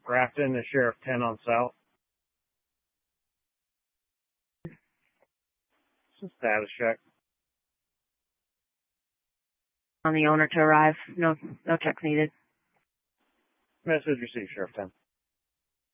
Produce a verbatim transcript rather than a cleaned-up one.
Grafton to Sheriff ten on South. It's a status check. On the owner to arrive. No, no checks needed. Message received, Sheriff ten.